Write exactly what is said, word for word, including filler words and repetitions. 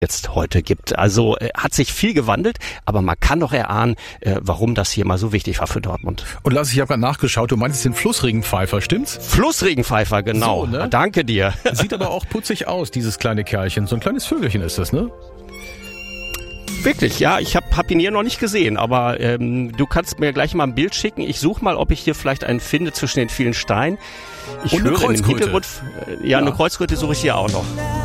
jetzt heute gibt. Also äh, hat sich viel gewandelt, aber man kann doch erahnen, äh, warum das hier mal so wichtig war für Dortmund. Und Lars, ich habe gerade nachgeschaut, du meinst den Flussregenpfeifer, stimmt's? Flussregenpfeifer, genau. So, ne? Danke dir. Sieht aber auch putzig aus, dieses kleine Kerlchen. So ein kleines Vögelchen ist das, ne? Wirklich, ja, ich habe hab ihn hier noch nicht gesehen, aber ähm, du kannst mir gleich mal ein Bild schicken. Ich suche mal, ob ich hier vielleicht einen finde zwischen den vielen Steinen. Ich Und höre eine im Hintergrund, äh, ja, ja, eine Kreuzkröte suche ich hier auch noch.